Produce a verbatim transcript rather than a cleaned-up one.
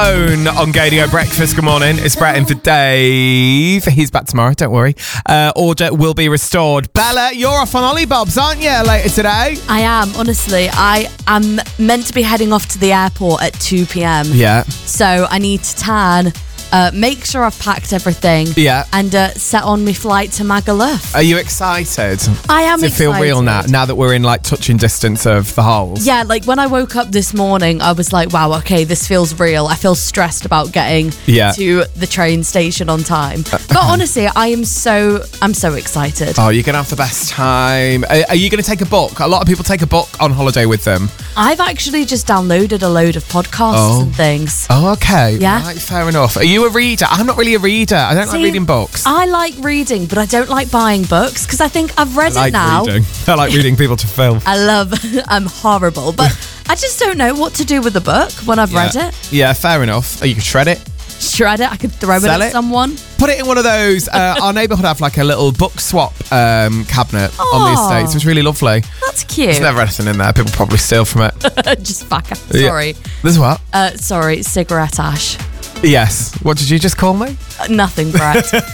On Gadio Breakfast, good morning. It's Brett in for Dave. He's back tomorrow, don't worry. Uh, order will be restored. Bella, you're off on Ollie Bob's, aren't you, later today? I am, honestly. I am meant to be heading off to the airport at two p.m. Yeah. So I need to tan, uh, make sure I've packed everything, Yeah. and uh, set on my flight to Magaluf. Are you excited? I am Does it feel excited. real now, now that we're in like touching distance of the holes? Yeah, like when I woke up this morning, I was like, wow, okay, this feels real. I feel stressed about getting Yeah. to the train station on time. But honestly, I am so, I'm so excited. Oh, you're going to have the best time. Are, are you going to take a book? A lot of people take a book on holiday with them. I've actually just downloaded a load of podcasts Oh. and things. Oh, okay. Yeah. Right, fair enough. Are you a reader? I'm not really a reader. I don't like See, reading books. I like reading, but I don't like buying books because I think I've read I like it now. reading. I like reading people to film. I love, I'm horrible, but I just don't know what to do with the book when I've read Yeah. it. Yeah, fair enough. Oh, you could shred it. Shred it, I could throw Sell it at it? someone. Put it in one of those. Uh, our neighbourhood have like a little book swap um, cabinet on the Oh. estates. It's really lovely. That's cute. There's never anything in there. People probably steal from it. just fuck. Yeah. Sorry. There's what? Uh, sorry, cigarette ash. Yes. What did you just call me? Uh, nothing, Brett.